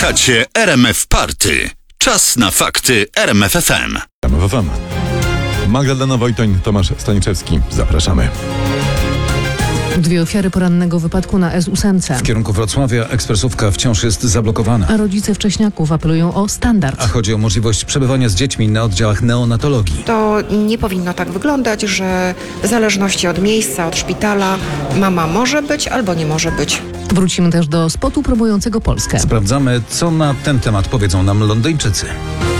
Słuchacie RMF Party. Czas na fakty RMF FM. RMF FM. Magdalena Wojtoń, Tomasz Staniczewski. Zapraszamy. 2 ofiary porannego wypadku na S8. W kierunku Wrocławia ekspresówka wciąż jest zablokowana. A rodzice wcześniaków apelują o standard. A chodzi o możliwość przebywania z dziećmi na oddziałach neonatologii. To nie powinno tak wyglądać, że w zależności od miejsca, od szpitala mama może być albo nie może być. Wrócimy też do spotu promującego Polskę. Sprawdzamy, co na ten temat powiedzą nam Londyńczycy.